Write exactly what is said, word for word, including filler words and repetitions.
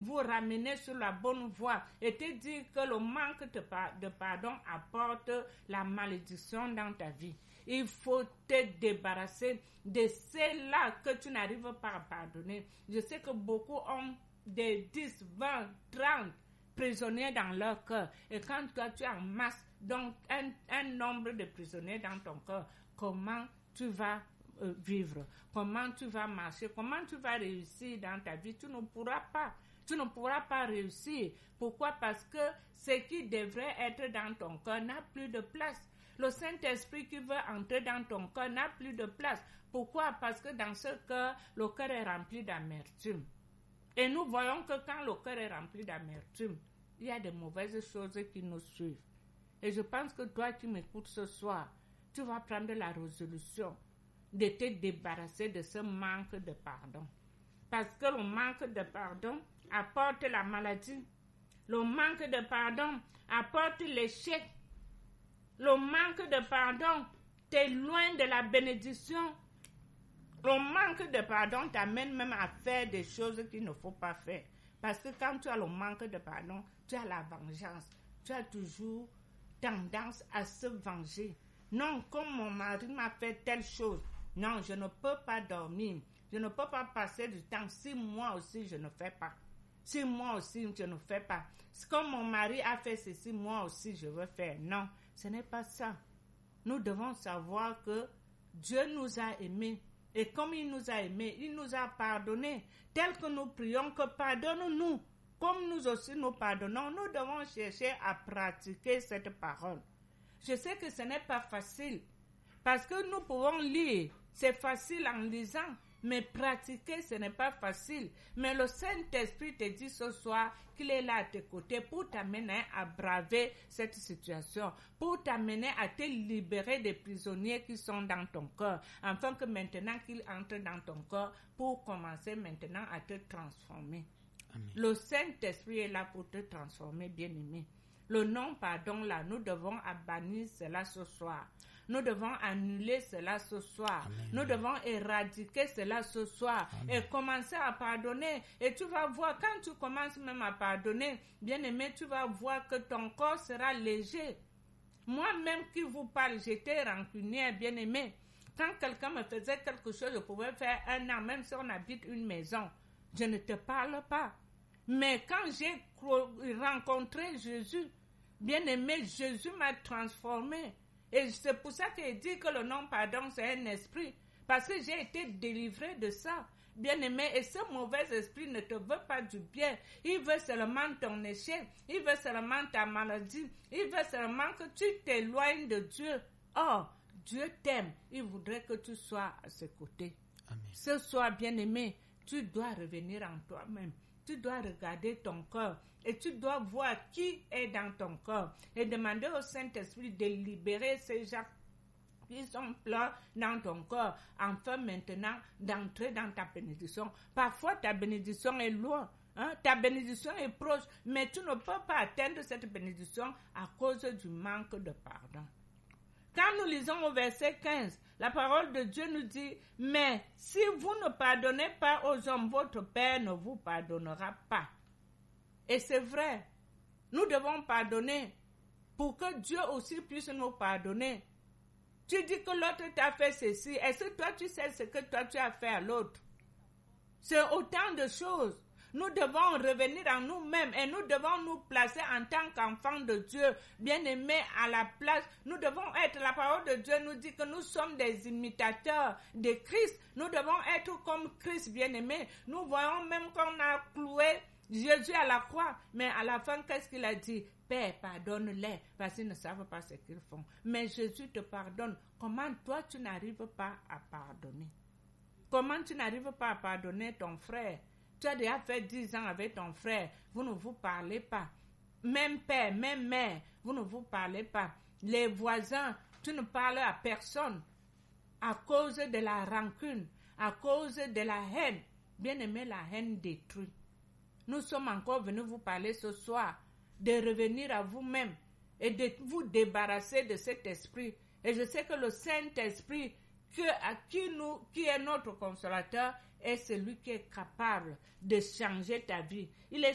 vous ramener sur la bonne voie et te dire que le manque de, de pardon apporte la malédiction dans ta vie. Il faut te débarrasser de ceux-là que tu n'arrives pas à pardonner. Je sais que beaucoup ont des dix, vingt, trente prisonniers dans leur cœur. Et quand toi, tu amasses donc un, un nombre de prisonniers dans ton cœur, comment tu vas euh, vivre? Comment tu vas marcher? Comment tu vas réussir dans ta vie? Tu ne pourras pas. Tu ne pourras pas réussir. Pourquoi? Parce que ce qui devrait être dans ton cœur n'a plus de place. Le Saint-Esprit qui veut entrer dans ton cœur n'a plus de place. Pourquoi? Parce que dans ce cœur, le cœur est rempli d'amertume. Et nous voyons que quand le cœur est rempli d'amertume, il y a de mauvaises choses qui nous suivent. Et je pense que toi qui m'écoutes ce soir, tu vas prendre la résolution de te débarrasser de ce manque de pardon. Parce que le manque de pardon apporte la maladie. Le manque de pardon apporte l'échec. Le manque de pardon t'éloigne de la bénédiction. Le manque de pardon t'amène même à faire des choses qu'il ne faut pas faire. Parce que quand tu as le manque de pardon, tu as la vengeance. Tu as toujours tendance à se venger. Non, comme mon mari m'a fait telle chose. Non, je ne peux pas dormir. Je ne peux pas passer du temps si moi aussi je ne fais pas. Si moi aussi je ne fais pas. Comme mon mari a fait ceci, moi aussi je veux faire. Non, ce n'est pas ça. Nous devons savoir que Dieu nous a aimés. Et comme il nous a aimés, il nous a pardonnés. Tel que nous prions que pardonne-nous. Comme nous aussi nous pardonnons, nous devons chercher à pratiquer cette parole. Je sais que ce n'est pas facile. Parce que nous pouvons lire. C'est facile en lisant. Mais pratiquer, ce n'est pas facile. Mais le Saint-Esprit te dit ce soir qu'il est là à tes côtés pour t'amener à braver cette situation, pour t'amener à te libérer des prisonniers qui sont dans ton cœur, afin que maintenant qu'il entre dans ton cœur pour commencer maintenant à te transformer. Amen. Le Saint-Esprit est là pour te transformer, bien-aimé. Le non-pardon là, nous devons bannir cela ce soir. Nous devons annuler cela ce soir. Amen. Nous devons éradiquer cela ce soir. Amen. Et commencer à pardonner. Et tu vas voir, quand tu commences même à pardonner, bien-aimé, tu vas voir que ton corps sera léger. Moi-même qui vous parle, j'étais rancunière, bien-aimé. Quand quelqu'un me faisait quelque chose, je pouvais faire un an, même si on habite une maison. Je ne te parle pas. Mais quand j'ai rencontré Jésus, bien-aimé, Jésus m'a transformé. Et c'est pour ça qu'il dit que le non-pardon, c'est un esprit. Parce que j'ai été délivré de ça. Bien-aimé, et ce mauvais esprit ne te veut pas du bien. Il veut seulement ton échec. Il veut seulement ta maladie. Il veut seulement que tu t'éloignes de Dieu. Or, Dieu t'aime. Il voudrait que tu sois à ses côtés. Amen. Ce soir, bien-aimé, tu dois revenir en toi-même. Tu dois regarder ton cœur et tu dois voir qui est dans ton cœur et demander au Saint-Esprit de libérer ces gens qui sont pleins dans ton cœur, afin maintenant d'entrer dans ta bénédiction. Parfois, ta bénédiction est loin, hein? Ta bénédiction est proche, mais tu ne peux pas atteindre cette bénédiction à cause du manque de pardon. Quand nous lisons au verset quinze, la parole de Dieu nous dit, « Mais si vous ne pardonnez pas aux hommes, votre Père ne vous pardonnera pas. » Et c'est vrai, nous devons pardonner pour que Dieu aussi puisse nous pardonner. Tu dis que l'autre t'a fait ceci, est-ce que toi tu sais ce que toi tu as fait à l'autre? C'est autant de choses. Nous devons revenir en nous-mêmes et nous devons nous placer en tant qu'enfants de Dieu, bien-aimés à la place. Nous devons être, la parole de Dieu nous dit que nous sommes des imitateurs de Christ. Nous devons être comme Christ, bien-aimés. Nous voyons même qu'on a cloué Jésus à la croix, mais à la fin, qu'est-ce qu'il a dit? Père, pardonne-les, parce qu'ils ne savent pas ce qu'ils font. Mais Jésus te pardonne. Comment toi, tu n'arrives pas à pardonner? Comment tu n'arrives pas à pardonner ton frère? Tu as déjà fait dix ans avec ton frère, vous ne vous parlez pas. Même père, même mère, vous ne vous parlez pas. Les voisins, tu ne parles à personne à cause de la rancune, à cause de la haine. Bien-aimé, la haine détruit. Nous sommes encore venus vous parler ce soir de revenir à vous-même et de vous débarrasser de cet esprit. Et je sais que le Saint-Esprit, que, à qui, nous, qui est notre consolateur, est celui qui est capable de changer ta vie. Il est